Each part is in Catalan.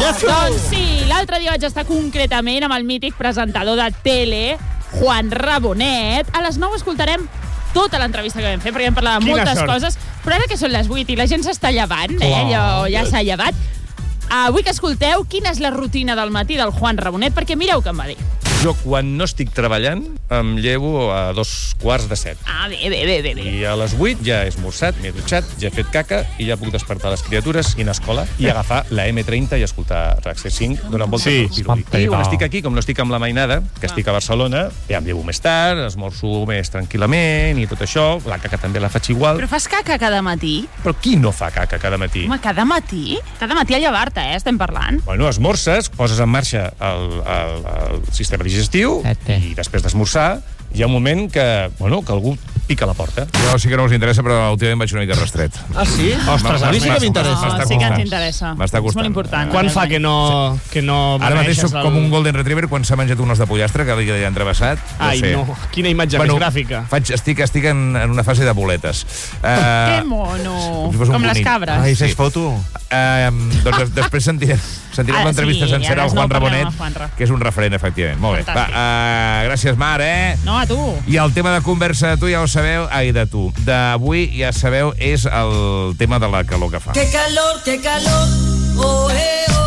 pollazo! Doncs sí, l'altre dia vaig estar concretament amb el mític presentador de tele, Juan Rabonet. A les 9 escoltarem tota l'entrevista que vam fer, perquè vam parlar de moltes coses, però ara que són les 8 i la gent s'està llevant, allò ja s'ha llevat, vull que escolteu quina és la rutina del matí del Juan Rabonet, perquè mireu què em va dir. Jo, quan no estic treballant, em llevo a 6:45. Bé. I a les 8 ja he esmorzat, m'he dutxat, ja he fet caca i ja puc despertar les criatures i anar a escola i agafar la M30 i escoltar RAC 5 donant voltes per Pirulí. I quan estic aquí, com no estic amb la mainada, que estic a Barcelona, ja em llevo més tard, esmorzo més tranquil·lament i tot això. La caca també la faig igual. Però fas caca cada matí? Però qui no fa caca cada matí? Home, cada matí? Cada matí a llevar-te, estem parlant. Bueno, esmorces, poses en marxa el sistema digestiu i després d'esmorzar hi ha un moment que algú pica a la porta. Jo sí que no us interessa, però últimament vaig una mica rastret. Ah, sí? Ostres, a mi sí que m'interessa. Sí que ens interessa. M'està costant. És molt important. Quan fa que no Ara mateix soc com un golden retriever quan s'ha menjat un os de pollastre que li han travessat. Ai, no. Quina imatge més gràfica. Estic en una fase de boletes. Que mono. Com les cabres. Ai, fes foto. Doncs després sentirem l'entrevista sencera al Juan Rabonet, que és un referent, efectivament. Molt bé. Gràcies, Mar, No, a tu. I el tema de conversa de tu ja ho sabeu, d'avui ja sabeu, és el tema de la calor que fa. Que calor, oh, oh.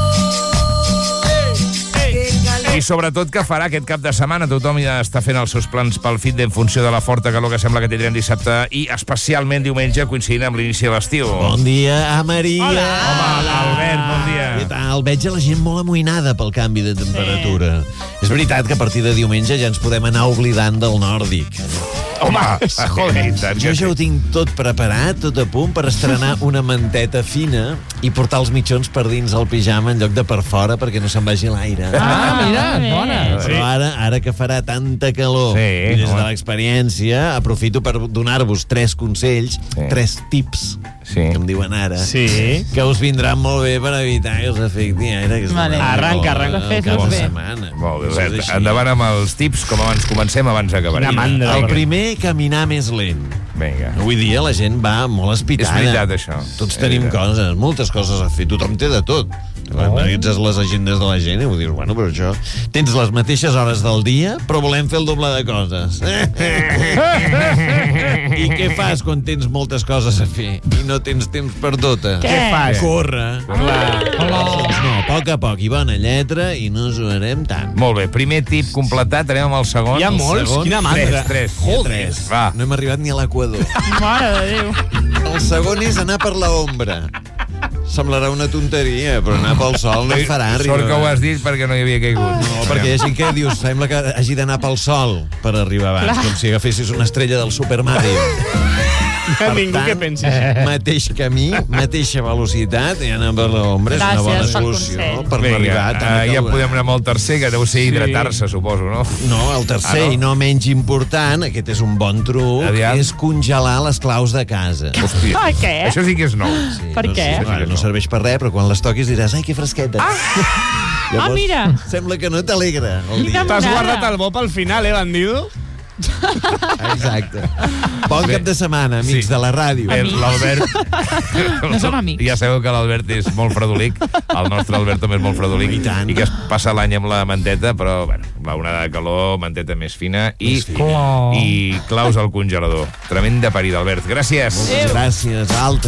I sobretot que farà aquest cap de setmana. Tothom ja està fent els seus plans pel fit en funció de la forta calor que sembla que tindrem dissabte i especialment diumenge, coincidint amb l'inici de l'estiu. Bon dia, Maria. Hola. Home, Albert, bon dia. Què tal? Veig a la gent molt amoïnada pel canvi de temperatura. És veritat que a partir de diumenge ja ens podem anar oblidant del nòrdic. Home, joder. Jo ja ho tinc tot preparat, tot a punt per estrenar una manteta fina i portar els mitjons per dins el pijama en lloc de per fora perquè no se'n vagi l'aire. Mira, bona. Però ara que farà tanta calor i des de l'experiència aprofito per donar-vos 3 consells, 3 tips, que em diuen ara, que us vindran molt bé per evitar que us afecti aire. Arranca. Fes-los bé. Molt bé, endavant amb els tips, com abans comencem, abans acabarem. El primer, caminar més lent. Vinga. Avui dia la gent va molt espitada. És veritat, això. Tots tenim coses, moltes coses a fer. Tothom té de tot. Analitzes les agendes de la gent i dius, bueno, però això... Tens les mateixes hores del dia, però volem fer el doble de coses. I què fas quan tens moltes coses a fer i no tens temps per totes? Què fas? Córrer. No, a poc, i bona lletra, i no suarem tant. Molt bé, primer tip completat, anem amb el segon. Hi ha molts? Quina mandra. 3. Joder. Va. No hem arribat ni a l'equador. Mare de Déu. El segon és anar per la ombra. Semblarà una tonteria, però anar pel sol no et farà arribar. Sort que ho has dit perquè no hi havia caigut. No, perquè hi ha gent que dius, sembla que hagi d'anar pel sol per arribar abans, com si agafessis una estrella del Super Mario. Per ningú que pensi així. Mateix camí, mateixa velocitat, i anar per l'ombra és una bona solució per no arribar a tant. Ja podem anar amb el tercer, que deu ser hidratar-se, suposo, no? No, el tercer, i no menys important, aquest és un bon truc, és congelar les claus de casa. Hòstia, què? això sí que és nou. Per què? No serveix per res, però quan les toquis diràs, ai, que fresqueta. Llavors, mira. Sembla que no t'alegra el dia. T'has guardat el bo pel final, bandido? Exacte. Bon cap de setmana, amics de la ràdio. L'Albert... No som amics. Ja sabeu que l'Albert és molt fredolic. El nostre Albert també és molt fredolic. I que es passa l'any amb la manteta, però, bueno, va una de calor, manteta més fina i claus al congelador. Tremenda parir d'Albert. Gràcies. Gràcies, Alta.